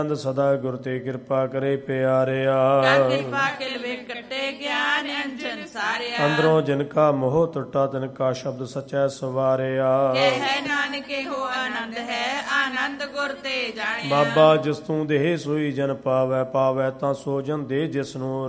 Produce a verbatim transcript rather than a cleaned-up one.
ਸਦਾ ਗੁਰ ਤੇ ਕਿਰਪਾ ਕਰੇ ਪਿਆਰਿਆ। ਕਰ ਕਿਰਪਾ ਕਿਲ ਵੇਖ ਕੱਟੇ ਗਿਆਨ ਅੰਜਨ ਸਾਰਿਆ। ਅੰਦਰੋਂ ਜਿਨ ਕਾ ਮੋਹ ਟੁੱਟਾ ਤਿਨ ਕਾ ਸ਼ਬਦ ਸਚੈ ਸਵਾਰਿਆ। ਕਹਿ ਨਾਨਕ ਇਹੋ ਆਨੰਦ ਹੈ ਆਨੰਦ ਗੁਰ ਤੇ ਜਾਣਿਆ। ਬਾਬਾ ਜਿਸ ਤੂੰ ਦੇਹ ਸੋਈ ਜਨ ਪਾਵੈ, ਪਾਵੈ ਤਾਂ ਸੋ ਜਨ ਦੇ ਜਿਸ ਨੂੰ